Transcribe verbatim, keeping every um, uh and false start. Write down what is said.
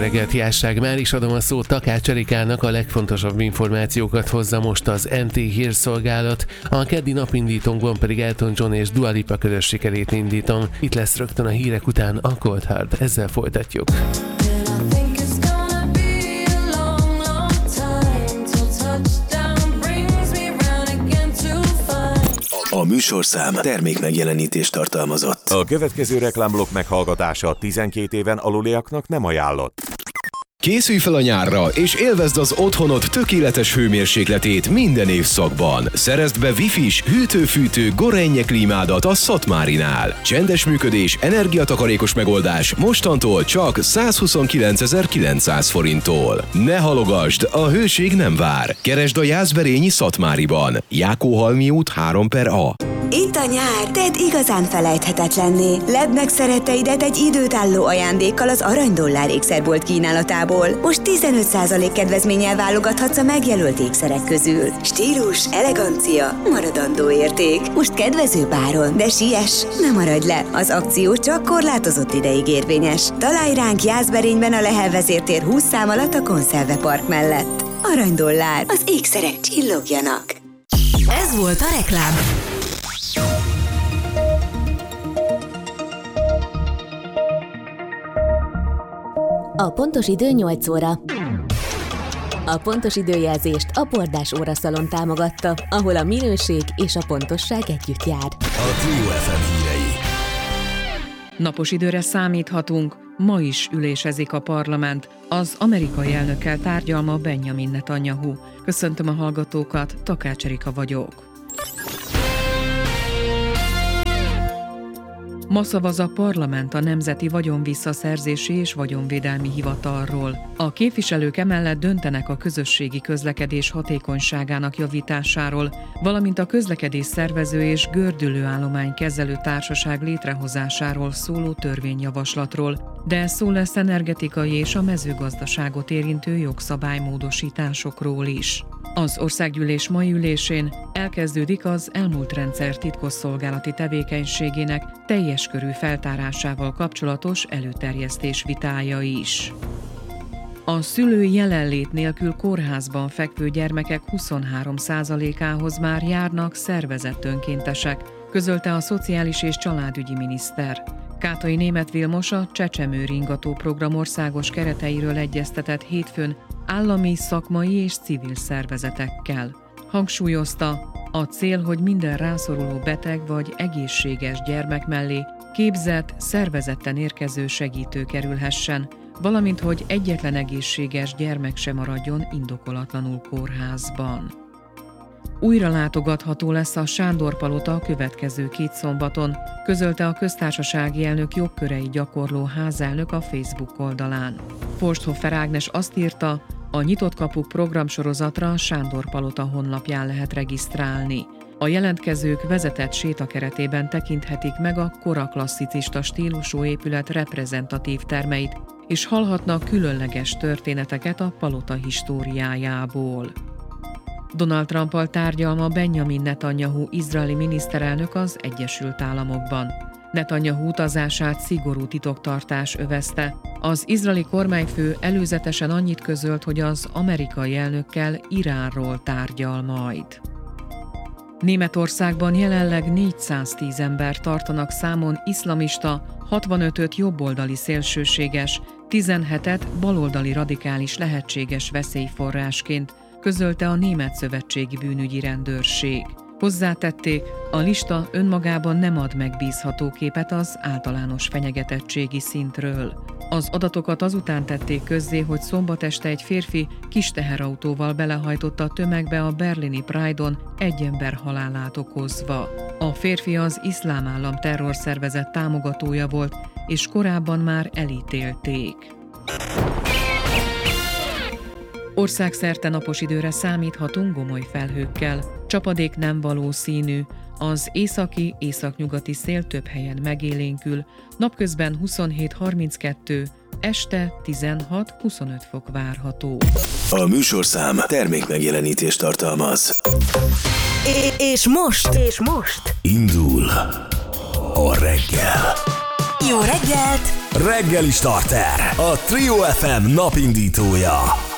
reggelt, Jászság, már is adom a szót Takács Erikának, a legfontosabb információkat hozza most az en té hírszolgálat, a keddi napindítónkban pedig Elton John és Dua Lipa közös sikerét indítom. Itt lesz rögtön a hírek után a Cold Hard, ezzel folytatjuk. A műsorszám termék megjelenítést tartalmazott. A következő reklámblokk meghallgatása tizenkét éven aluliaknak nem ajánlott. Készülj fel a nyárra, és élvezd az otthonod tökéletes hőmérsékletét minden évszakban. Szerezd be Wi-Fi-s, hűtő-fűtő Gorenje klímádat a Szatmárinál. Csendes működés, energiatakarékos megoldás mostantól csak százhuszonkilencezer-kilencszáz forinttól. Ne halogasd, a hőség nem vár. Keresd a Jászberényi Szatmáriban. Jákóhalmi út három per A. Itt a nyár, tedd igazán felejthetetlenné. Ledd meg szeretteidet egy időtálló ajándékkal az Aranydollár ékszerbolt kínálatából. Most tizenöt százalék kedvezménnyel válogathatsz a megjelölt ékszerek közül. Stílus, elegancia, maradandó érték. Most kedvező áron, de siess, ne maradj le. Az akció csak korlátozott ideig érvényes. Találj ránk Jászberényben a Lehel vezértér húsz szám alatt a Konszerve Park mellett. Aranydollár, az ékszerek csillogjanak. Ez volt a reklám. A pontos idő nyolc óra. A pontos időjelzést a Bordás óraszalon támogatta, ahol a minőség és a pontosság együtt jár. A Trio ef em hírei. Napos időre számíthatunk, ma is ülésezik a parlament. Az amerikai elnökkel tárgyal ma Benjamin Netanyahu. Köszöntöm a hallgatókat, Takács Erika vagyok. Ma szavaz a parlament a Nemzeti Vagyonvisszaszerzési és Vagyonvédelmi Hivatalról. A képviselők emellett döntenek a közösségi közlekedés hatékonyságának javításáról, valamint a közlekedés szervező és gördülőállomány kezelő társaság létrehozásáról szóló törvényjavaslatról, de szó lesz energetikai és a mezőgazdaságot érintő jogszabálymódosításokról is. Az országgyűlés mai ülésén elkezdődik az elmúlt rendszer titkosszolgálati tevékenységének teljes körű feltárásával kapcsolatos előterjesztés vitája is. A szülői jelenlét nélkül kórházban fekvő gyermekek huszonhárom százalékához már járnak szervezett önkéntesek, közölte a Szociális és Családügyi miniszter. Kátai Németh Vilmos a Csecsemő Ringató program országos kereteiről egyeztetett hétfőn állami, szakmai és civil szervezetekkel. Hangsúlyozta, a cél, hogy minden rászoruló beteg vagy egészséges gyermek mellé képzett, szervezetten érkező segítő kerülhessen, valamint hogy egyetlen egészséges gyermek sem maradjon indokolatlanul kórházban. Újra látogatható lesz a Sándor-palota a következő két szombaton, közölte a köztársasági elnök jogkörei gyakorló házelnök a Facebook oldalán. Forsthofer Ágnes azt írta, a Nyitott Kapuk programsorozatra a Sándor-palota honlapján lehet regisztrálni. A jelentkezők vezetett séta keretében tekinthetik meg a kora klasszicista stílusú épület reprezentatív termeit, és hallhatnak különleges történeteket a palota históriájából. Donald Trump-al tárgyal ma Benjamin Netanyahu izraeli miniszterelnök az Egyesült Államokban. Netanyahu utazását szigorú titoktartás övezte. Az izraeli kormányfő előzetesen annyit közölt, hogy az amerikai elnökkel Iránról tárgyal majd. Németországban jelenleg négyszáztíz ember tartanak számon iszlamista, hatvanötöt jobboldali szélsőséges, tizenhetet baloldali radikális lehetséges veszélyforrásként, közölte a Német Szövetségi Bűnügyi Rendőrség. Hozzátették, a lista önmagában nem ad megbízható képet az általános fenyegetettségi szintről. Az adatokat azután tették közzé, hogy szombat este egy férfi kis teherautóval belehajtott a tömegbe a berlini Pride-on, egy ember halálát okozva. A férfi az Iszlám Állam terrorszervezet támogatója volt, és korábban már elítélték. Országszerte napos időre számíthatunk gomoly felhőkkel. Csapadék nem valószínű, az északi, északnyugati szél több helyen megélénkül, napközben huszonhét harminckettő, este tizenhat huszonöt fok várható. A műsorszám termék megjelenítést tartalmaz. És most, és most indul a reggel. Jó reggelt! Reggeli Starter, a Trio ef em napindítója.